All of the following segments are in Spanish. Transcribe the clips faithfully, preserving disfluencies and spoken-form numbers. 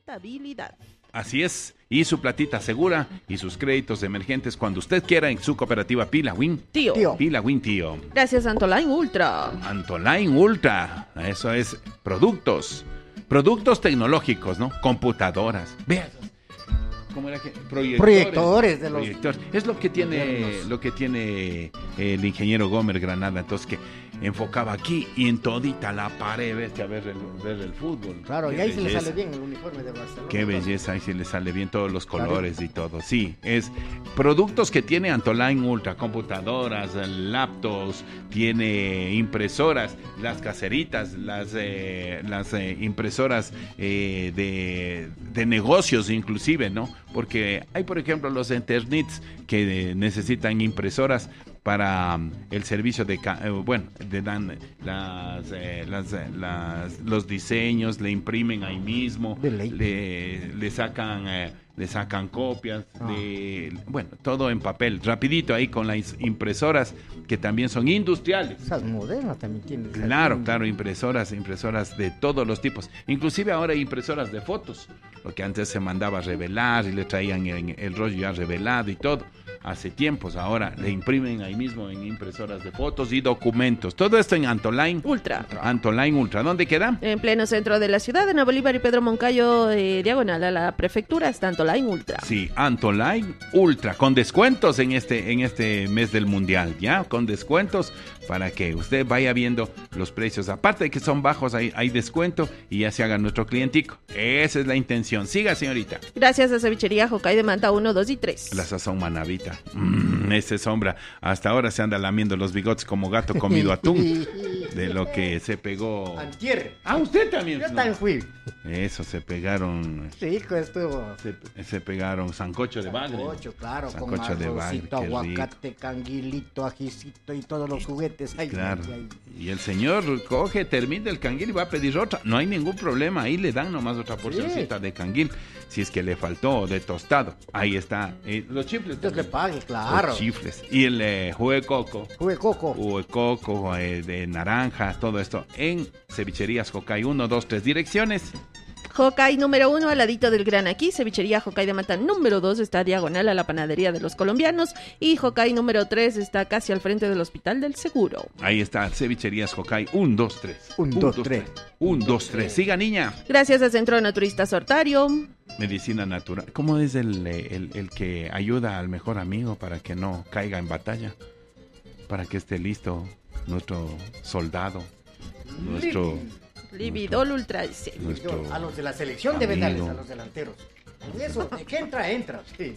contabilidad. Así es, y su platita segura y sus créditos emergentes cuando usted quiera en su cooperativa Pila Win. Tío. Tío. Pila Win, tío. Gracias, Antoline Ultra. Antoline Ultra, eso es productos, productos tecnológicos, ¿no? Computadoras. Vea, ¿cómo era que? Proyectores. Proyectores de los- Proyectores. Es lo que tiene, modernos. lo que tiene el ingeniero Gómez Granada, entonces que enfocaba aquí y en todita la pared, vete a ver el, ver el fútbol. Claro, Qué y ahí se le belleza. sale bien el uniforme de Barcelona. Qué belleza, ahí sí le sale bien todos los colores y todo. Sí, es productos que tiene Antoline Ultra, computadoras, laptops, tiene impresoras, las caseritas, las, eh, las eh, impresoras eh, de, de negocios inclusive, ¿no? Porque hay, por ejemplo, los internets que eh, necesitan impresoras para um, el servicio de, ca- eh, bueno, le dan las, eh, las, eh, las- los diseños, le imprimen ahí mismo, De ley. le, le sacan, eh, le sacan copias, Ah. de, bueno, todo en papel, rapidito ahí con las impresoras que también son industriales. Esas modernas también tienen. Claro, claro, impresoras, impresoras de todos los tipos. Inclusive ahora hay impresoras de fotos, lo que antes se mandaba a revelar y le traían el, el rollo ya revelado y todo. Hace tiempos, ahora le imprimen ahí mismo en impresoras de fotos y documentos. Todo esto en Antoline Ultra. Antoline Ultra. ¿Dónde queda? En pleno centro de la ciudad, en Bolívar y Pedro Moncayo, eh, diagonal a la prefectura, está Antoline Ultra. Sí, Antoline Ultra, con descuentos en este, en este mes del Mundial, ¿ya? Con descuentos para que usted vaya viendo los precios. Aparte de que son bajos, hay, hay descuento y ya se haga nuestro clientico. Esa es la intención. Siga, señorita. Gracias a Cevichería Jocay de Manta uno, dos y tres. La sazón manavita. Mmm, ese sombra. Hasta ahora se anda lamiendo los bigotes como gato comido atún. De lo que se pegó. Antier. Ah, usted también. Yo No. también fui. Eso, se pegaron. Sí, que estuvo. Se, se pegaron sancocho de bagre. Sancocho, claro, con Sancocho de bagre, arrocito, qué rico. aguacate, canguilito, ajicito y todos los juguetes. Ay, Claro. ay, ay. Y el señor coge, termina el canguil y va a pedir otra. No hay ningún problema. Ahí le dan nomás otra porcioncita de canguil. Si es que le faltó de tostado. Ahí está. Eh, los chifles. Entonces le también. pague, claro. Los chifles. Y el eh, jugo de coco. Jugo de coco. Jugo de coco, eh, de naranja, todo esto. En Cevicherías Jocay. Uno, dos, tres direcciones. Jocay número uno, al ladito del Gran Aquí. Cevichería Jocay de Manta número dos está diagonal a la panadería de los colombianos. Y Jocay número tres está casi al frente del Hospital del Seguro. Ahí está. Cevicherías Jocay. Un, dos, tres. Un, dos, tres. Un, dos, tres. Siga, niña. Gracias al Centro Naturista Sortario. Medicina natural. ¿Cómo es el, el, el que ayuda al mejor amigo para que no caiga en batalla? Para que esté listo nuestro soldado, nuestro, Lividol Ultra dice. nuestro A los de la selección deben darles amigo. a los delanteros. Y eso, de que entra, entra. Sí.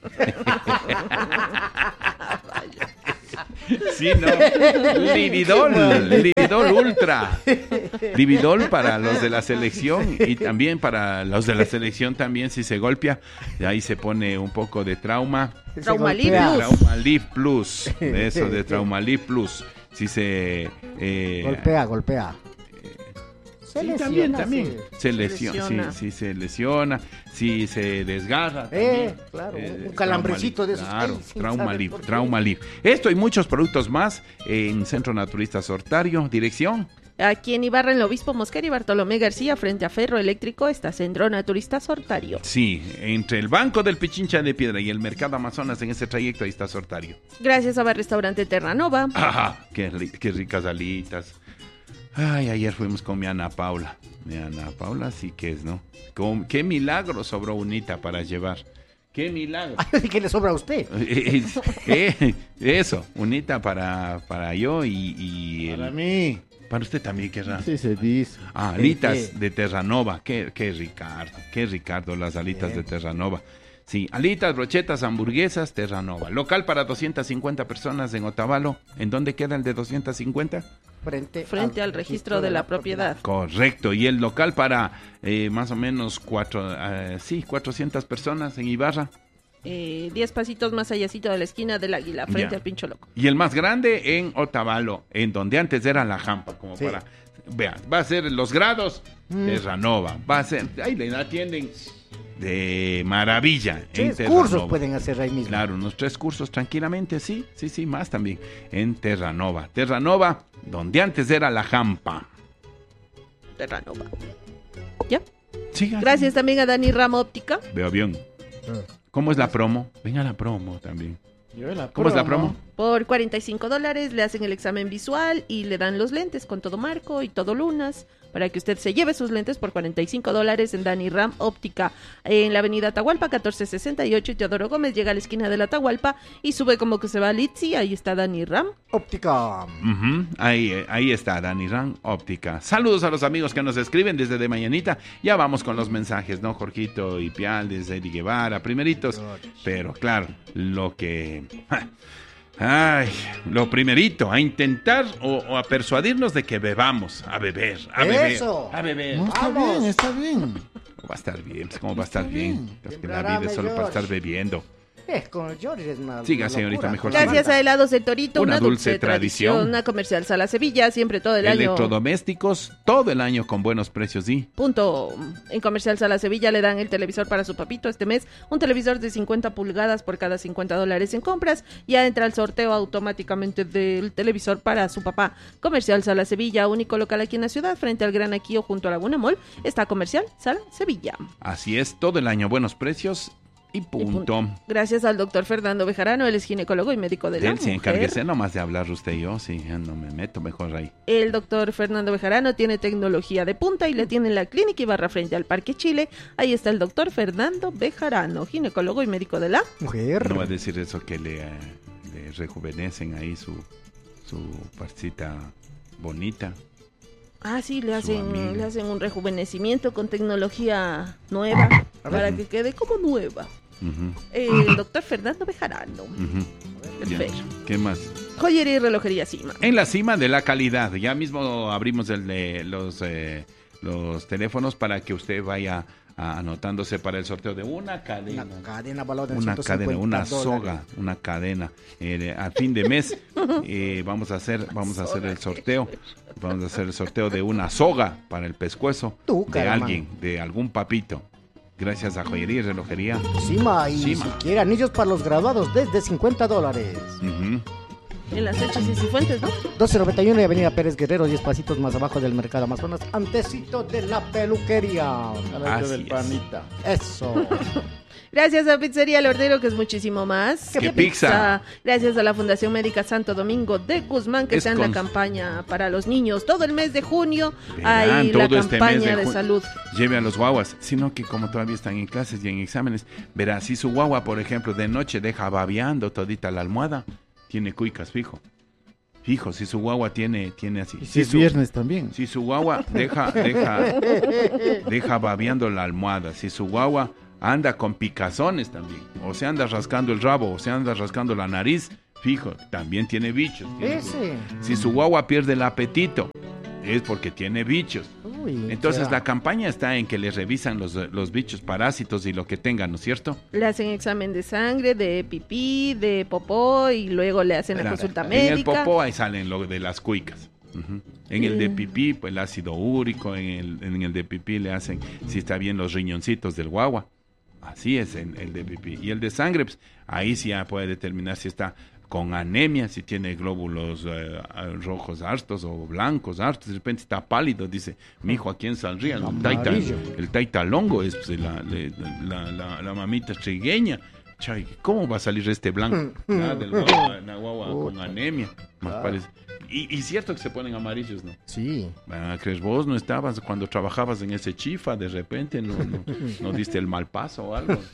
Sí, no. Lividol, Lividol Ultra. Lividol para los de la selección y también para los de la selección también si se golpea, y ahí se pone un poco de trauma. Se Traumalib golpea. Plus. Traumalib Plus, de eso de Traumalib Plus. Si se eh, Golpea, golpea. Se sí, lesiona, también, también. sí. Se lesiona, lesiona. sí, sí, se lesiona, si se desgarra. Eh, también. claro, Eh, un calambrecito de esos. Claro, Ay, sin Trauma saber Live, por qué. Trauma Live. Esto y muchos productos más en Centro Naturista Sortario, dirección. Aquí en Ibarra, en el Obispo Mosquera y Bartolomé García, frente a Ferro Eléctrico, está Centro Naturista Sortario. Sí, entre el Banco del Pichincha de Piedra y el Mercado Amazonas, en ese trayecto ahí está Sortario. Gracias a Bar Restaurante Terranova. Ajá, qué, ri- qué ricas alitas. Ay, ayer fuimos con mi Ana Paula. Mi Ana Paula sí que es, ¿no? Con- qué milagro sobró unita para llevar. Qué milagro. Ay, ¿qué le sobra a usted? Eh, eh, eso, unita para, para yo y, y el- Para mí. para usted también, querrá. Sí se dice. Ah, alitas Eh, eh. de Terranova, qué, qué Ricardo, qué Ricardo, las alitas Bien. de Terranova. Sí, alitas, brochetas, hamburguesas, Terranova. Local para doscientas cincuenta personas en Otavalo. ¿En dónde queda el de doscientas cincuenta? Frente, Frente al registro de la propiedad. Correcto, y el local para eh, más o menos cuatro, eh, sí, cuatrocientas personas en Ibarra. Eh, diez pasitos más allácito de la esquina del Águila, frente Ya. al Pincho Loco. Y el más grande en Otavalo, en donde antes era la Jampa, como Sí. para... Vean, va a ser los grados Mm. Terranova, va a ser... Ahí le atienden de maravilla. en Tres cursos Terranova. pueden hacer ahí mismo. Claro, unos tres cursos tranquilamente, sí, sí, sí, más también. En Terranova. Terranova, donde antes era la Jampa. Terranova. ¿Ya? Siga. Gracias también a Dani Ram Óptica. Veo avión. ¿Cómo es la promo? Venga la promo también. Yo la ¿Cómo es la promo? Por cuarenta y cinco dólares le hacen el examen visual y le dan los lentes con todo marco y todo lunas para que usted se lleve sus lentes por cuarenta y cinco dólares en Dani Ram Óptica. En la avenida Atahualpa, catorce sesenta y ocho, y Teodoro Gómez llega a la esquina de la Atahualpa y sube como que se va a Litsi, ahí está Dani Ram. Óptica. Uh-huh. Ahí, eh, ahí está Dani Ram Óptica. Saludos a los amigos que nos escriben desde de mañanita. Ya vamos con los mensajes, ¿no? Jorgito y Pial, desde Eddie Guevara, primeritos. Pero claro, lo que... ¡ja! Ay, lo primerito, a intentar o, o a persuadirnos de que bebamos, a beber, a beber, Eso. a beber. No, está Vamos. bien, está bien. ¿Cómo va a estar bien? ¿Cómo va a estar Está bien? bien. Es que la vida es solo para estar bebiendo. Es con el George es una Siga, una señorita, locura. mejor Gracias a Helados El Torito, Una una, dulce dulce, tradición. tradición, una comercial Sala Sevilla, siempre todo el año. Electrodomésticos, todo el año con buenos precios y... Punto. En Comercial Sala Sevilla le dan el televisor para su papito este mes, un televisor de cincuenta pulgadas por cada cincuenta dólares en compras. Ya entra el sorteo automáticamente del televisor para su papá. Comercial Sala Sevilla, único local aquí en la ciudad, frente al Gran Aquío junto a Laguna Mall, está Comercial Sala Sevilla. Así es, todo el año buenos precios y punto. Gracias al doctor Fernando Bejarano, él es ginecólogo y médico de la Él sí, mujer. encárguese nomás de hablar usted y yo, sí, ya no me meto mejor ahí. El doctor Fernando Bejarano tiene tecnología de punta y le tiene en la clínica Ibarra frente al Parque Chile. Ahí está el doctor Fernando Bejarano, ginecólogo y médico de la Mujer. No va a decir eso que le, eh, le rejuvenecen ahí su, su parcita bonita. Ah, sí, le Su hacen, amiga. le hacen un rejuvenecimiento con tecnología nueva para que quede como nueva. Ujú, El doctor Fernando Bejarano. ujú. Ya. Perfecto. ¿Qué más? Joyería y relojería Cima. En la cima de la calidad. Ya mismo abrimos el de los, eh, los teléfonos para que usted vaya ah, anotándose para el sorteo de una cadena. Una cadena valor de Una ciento cadena, cincuenta una dólares. soga, una cadena. Eh, a fin de mes eh, vamos a hacer, vamos a hacer el sorteo, vamos a hacer el sorteo de una soga para el pescuezo Tú, de caramba. alguien, de algún papito. Gracias a Joyería y Relojería. Cima y Cima. si quiere anillos para los graduados desde cincuenta dólares. Ujú. En las hechas y Cifuentes, ¿no? doce noventa y uno y Avenida Pérez Guerrero, diez pasitos más abajo del Mercado Amazonas, antecito de la peluquería. Así del es. panita. Eso. Gracias a Pizzería El Hornero, que es muchísimo más ¡Qué pizza! Gracias a la Fundación Médica Santo Domingo de Guzmán, que Es está en con- la campaña para los niños. Todo el mes de junio Verán, hay la todo este mes campaña de de, ju- salud. Lleve a los guaguas, sino que como todavía están en clases y en exámenes, verá, si su guagua, por ejemplo, de noche deja babeando todita la almohada, tiene cuicas fijo. Fijo, si su guagua tiene, tiene así. Y si es su- viernes también. Si su guagua deja, deja, deja babeando la almohada, si su guagua anda con picazones también, o se anda rascando el rabo, o se anda rascando la nariz, fijo, también tiene bichos. tiene- Ese. Si su guagua pierde el apetito, es porque tiene bichos. Uy, Entonces ya. la campaña está en que le revisan los, los bichos parásitos y lo que tengan, ¿no es cierto? Le hacen examen de sangre, de pipí, de popó y luego le hacen la Verá, consulta en médica. el popó ahí salen lo de las cuicas. Ujú. En el de Mm. pipí, pues el ácido úrico, en el, en el de pipí le hacen si está bien los riñoncitos del guagua. Así es en el de pipí. Y el de sangre, pues ahí sí ya puede determinar si está con anemia, si tiene glóbulos eh, rojos hartos o blancos hartos, de repente está pálido, dice, mi hijo, ¿a quién saldría? El taita, Amarillo. el taita longo es pues, la, le- la, la, la mamita trigueña. Chay, ¿cómo va a salir este blanco? Ah, del guagua, la guagua con anemia. Más parece. Y, y cierto que se ponen amarillos, ¿no? Sí. Ah, ¿crees vos no estabas cuando trabajabas en ese chifa? De repente no, no, no diste el mal paso o algo.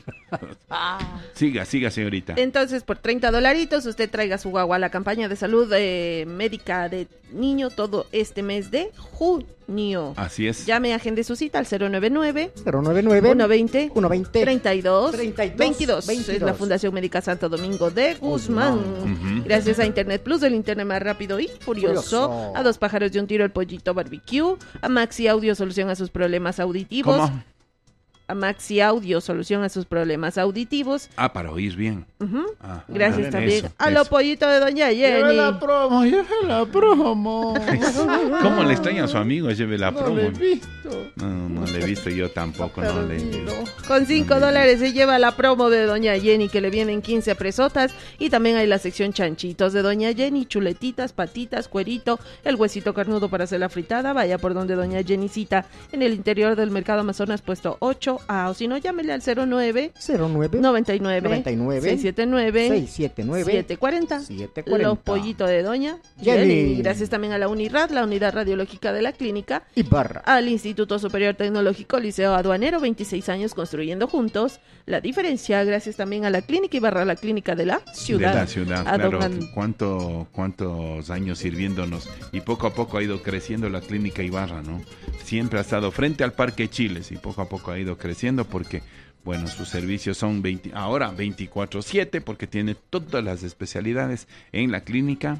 Siga, siga, señorita. Entonces, por treinta dolaritos, usted traiga su guagua a la campaña de salud eh, médica de niño todo este mes de junio. Así es. Llame, agende su cita al cero nueve nueve, cero nueve nueve uno veinte, uno veinte treinta y dos, treinta y dos, veintidós. veintidós. Es la Fundación Médica Santo Domingo de Guzmán. Ujú. Gracias a Internet Plus, el internet más rápido y furioso. Furioso. A dos pájaros de un tiro, el pollito barbecue. A Maxi Audio, solución a sus problemas auditivos. ¿Cómo? a Maxi Audio, solución a sus problemas auditivos. Ah, para oír bien. Uh-huh. Ah, Gracias ah, también eso, a eso. los pollitos de doña Lleve Jenny. la promo, lleve la promo. ¿Cómo le extraña a su amigo? Lleve la No promo. le he visto. No, no le he visto yo tampoco, no le he visto. Con cinco dólares se lleva la promo de doña Jenny, que le vienen quince presotas. Y también hay la sección chanchitos de doña Jenny, chuletitas, patitas, cuerito, el huesito carnudo para hacer la fritada. Vaya por donde doña Jenny cita, en el interior del Mercado Amazonas, puesto ocho A, o si no, llámele al cero nueve cero nueve noventa y nueve noventa y nueve seiscientos setenta y nueve seiscientos setenta y nueve setecientos cuarenta. setecientos cuarenta. Los pollitos de doña Jenny. Jenny. Gracias también a la UNIRAD, la Unidad Radiológica de la Clínica, Ibarra. al Instituto Superior Tecnológico Liceo Aduanero, veintiséis años construyendo juntos la diferencia. Gracias también a la Clínica Ibarra, la Clínica de la Ciudad. De la ciudad, A claro. don- ¿Cuánto, cuántos años sirviéndonos? Y poco a poco ha ido creciendo la clínica Ibarra, ¿no? Siempre ha estado frente al Parque Chiles y poco a poco ha ido creciendo porque, bueno, sus servicios son veinte, ahora veinticuatro siete porque tiene todas las especialidades en la clínica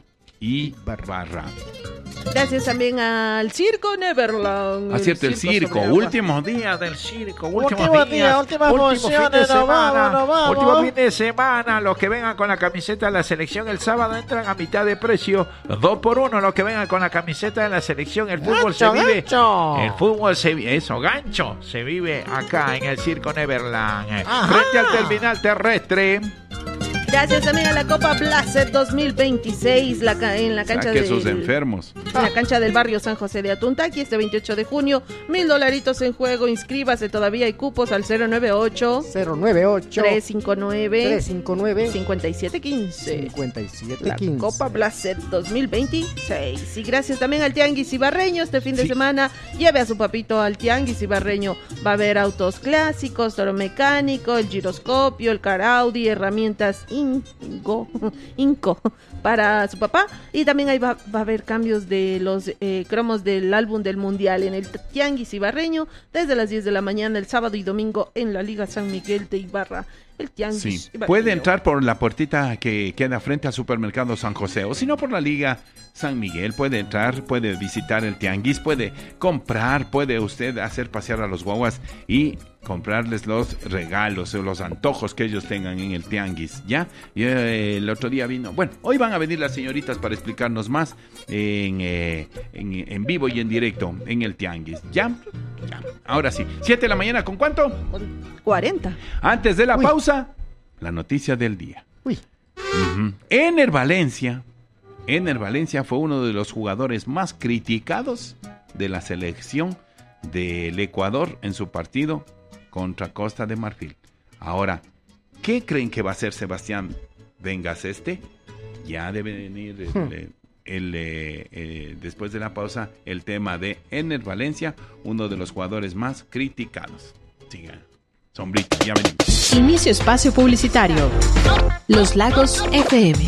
Ibarra. Gracias también al Circo Neverland. Ah, cierto, el circo, sobre agua. últimos días del circo, últimos Último días, día, últimas último funciones, fin de nos semana, vamos, nos vamos. último fin de semana, los que vengan con la camiseta de la selección el sábado entran a mitad de precio, dos por uno, los que vengan con la camiseta de la selección, el fútbol se Gancho, vive, gancho. el fútbol se vive, eso, gancho, se vive acá en el Circo Neverland, Ajá. frente al terminal terrestre. Gracias también a la Copa Placet dos mil veintiséis, la ca- en la cancha Saque del, sus enfermos. en la cancha del barrio San José de Atuntaqui, este veintiocho de junio. Mil dolaritos en juego, inscríbase, todavía hay cupos al cero nueve ocho cero nueve ocho tres cinco nueve tres cinco nueve cinco siete uno cinco. cincuenta y siete La quince. Copa Placet dos mil veintiséis. Y gracias también al Tianguis Ibarreño. Este fin de Sí. semana lleve a su papito al Tianguis Ibarreño. Va a haber autos clásicos, toro mecánico, el giroscopio, el car Audi, herramientas Inco, Inco para su papá. Y también ahí va, va a haber cambios de los eh, cromos del álbum del Mundial en el Tianguis Ibarreño desde las diez de la mañana el sábado y domingo en la Liga San Miguel de Ibarra. El Tianguis Sí, Ibarreño. puede entrar por la puertita que queda frente al supermercado San José, o si no por la Liga San Miguel, puede entrar, puede visitar el tianguis, puede comprar, puede usted hacer pasear a los guaguas y comprarles los regalos o los antojos que ellos tengan en el tianguis, ¿ya? Y, eh, el otro día vino, bueno, hoy van a venir las señoritas para explicarnos más en, eh, en, en vivo y en directo en el tianguis, ¿ya? Ya. Ahora sí, siete de la mañana, ¿con cuánto? cuarenta. Antes de la Uy. pausa, la noticia del día. Uy, Ujú. Ener Valencia, Ener Valencia fue uno de los jugadores más criticados de la selección del Ecuador en su partido contra Costa de Marfil. Ahora, ¿qué creen que va a hacer Sebastián Vengas este? Ya debe venir el, Hmm. el, el, eh, eh, después de la pausa el tema de Ener Valencia, uno de los jugadores más criticados. Siga, sombrita, ya venimos. Inicio espacio publicitario. Los Lagos F M.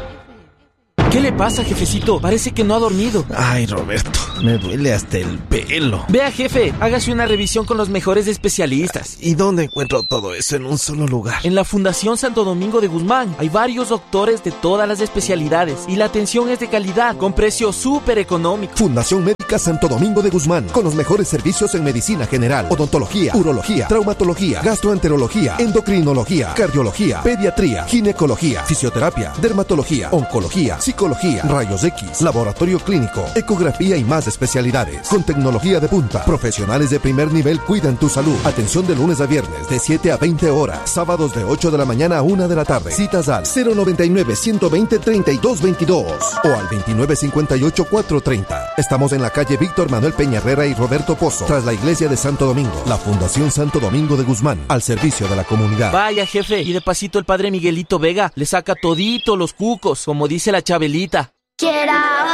¿Qué le pasa, jefecito? Parece que no ha dormido. Ay, Roberto, me duele hasta el pelo. Vea, jefe, hágase una revisión con los mejores especialistas. ¿Y dónde encuentro todo eso en un solo lugar? En la Fundación Santo Domingo de Guzmán hay varios doctores de todas las especialidades y la atención es de calidad, con precio súper económico. Fundación Médica Santo Domingo de Guzmán, con los mejores servicios en medicina general, odontología, urología, traumatología, gastroenterología, endocrinología, cardiología, pediatría, ginecología, fisioterapia, dermatología, oncología, psicología, rayos X, laboratorio clínico, ecografía y más especialidades. Con tecnología de punta, profesionales de primer nivel cuidan tu salud. Atención de lunes a viernes de siete a veinte horas, sábados de ocho de la mañana a una de la tarde. Citas al cero noventa y nueve, ciento veinte, treinta y dos veintidós o al veintinueve cincuenta y ocho, cuatrocientos treinta. Estamos en la calle Víctor Manuel Peña Herrera y Roberto Pozo, tras la iglesia de Santo Domingo. La Fundación Santo Domingo de Guzmán, al servicio de la comunidad. Vaya, jefe, y de pasito el padre Miguelito Vega le saca todito los cucos, como dice la Chabelita. Quiero